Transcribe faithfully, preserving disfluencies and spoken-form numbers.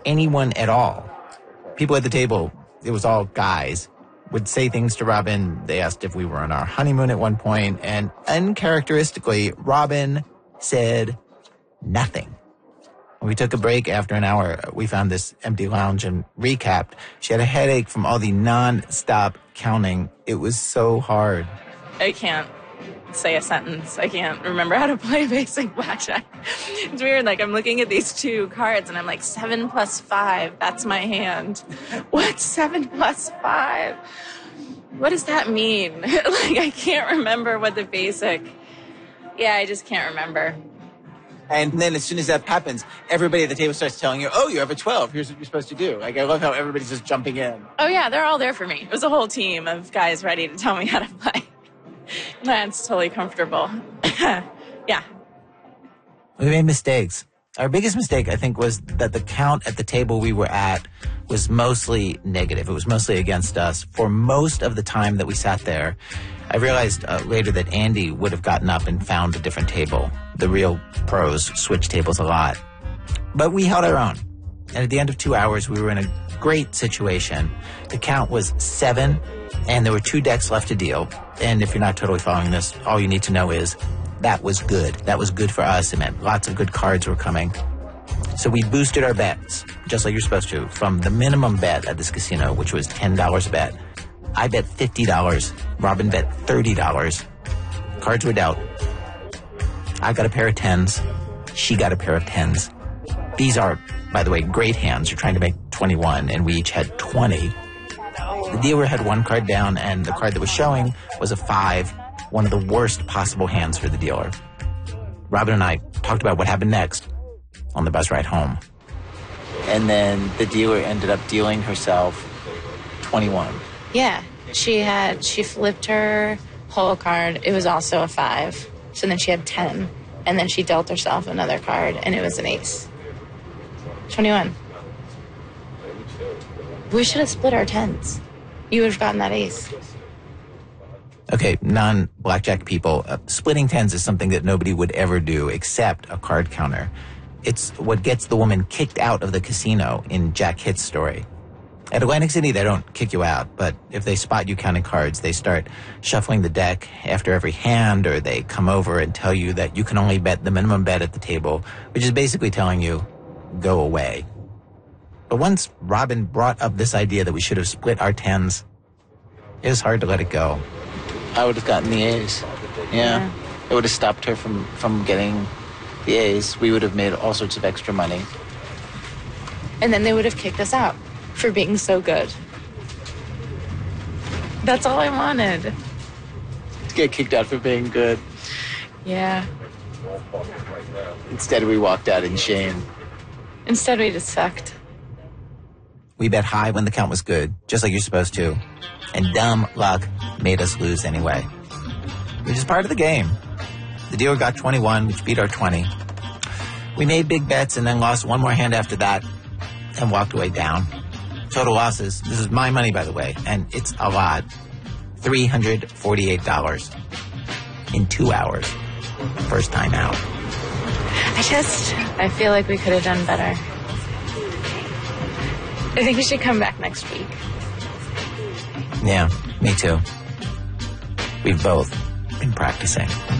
anyone at all. People at the table, it was all guys, would say things to Robin. They asked if we were on our honeymoon at one point, and uncharacteristically, Robin said nothing. When we took a break after an hour, we found this empty lounge and recapped. She had a headache from all the non-stop counting. It was so hard. I can't say a sentence. I can't remember how to play basic blackjack. It's weird. Like, I'm looking at these two cards and I'm like, seven plus five. That's my hand. What's seven plus five? What does that mean? Like, I can't remember what the basic... Yeah, I just can't remember. And then as soon as that happens, everybody at the table starts telling you, oh, you have a twelve. Here's what you're supposed to do. Like, I love how everybody's just jumping in. Oh, yeah, they're all there for me. It was a whole team of guys ready to tell me how to play. That's totally comfortable. Yeah. We made mistakes. Our biggest mistake, I think, was that the count at the table we were at was mostly negative. It was mostly against us. For most of the time that we sat there, I realized uh, later that Andy would have gotten up and found a different table. The real pros switch tables a lot. But we held our own. And at the end of two hours, we were in a great situation. The count was seven, and there were two decks left to deal. And if you're not totally following this, all you need to know is that was good. That was good for us. It meant lots of good cards were coming. So we boosted our bets, just like you're supposed to, from the minimum bet at this casino, which was ten dollars a bet. I bet fifty dollars. Robin bet thirty dollars. Cards were dealt. I got a pair of tens. She got a pair of tens. These are, by the way, great hands. You're trying to make twenty-one, and we each had twenty. The dealer had one card down, and the card that was showing was a five, one of the worst possible hands for the dealer. Robin and I talked about what happened next on the bus ride home. And then the dealer ended up dealing herself twenty-one. Yeah, she had, she flipped her whole card. It was also a five. So then she had ten. And then she dealt herself another card, and it was an ace. twenty-one. We should have split our tens. You would have gotten that ace. Okay, non-blackjack people, uh, splitting tens is something that nobody would ever do except a card counter. It's what gets the woman kicked out of the casino in Jack Hitt's story. At Atlantic City, they don't kick you out, but if they spot you counting cards, they start shuffling the deck after every hand, or they come over and tell you that you can only bet the minimum bet at the table, which is basically telling you, go away. But once Robin brought up this idea that we should have split our tens, it was hard to let it go. I would have gotten the A's. Yeah. yeah. It would have stopped her from, from getting the A's. We would have made all sorts of extra money. And then they would have kicked us out for being so good. That's all I wanted. To get kicked out for being good. Yeah. Instead, we walked out in shame. Instead, we just sucked. We bet high when the count was good, just like you're supposed to. And dumb luck made us lose anyway. Which is part of the game. The dealer got twenty-one, which beat our twenty. We made big bets and then lost one more hand after that and walked away down. Total losses, this is my money, by the way, and it's a lot. three hundred forty-eight dollars in two hours. First time out. I just, I feel like we could have done better. I think we should come back next week. Yeah, me too. We've both been practicing.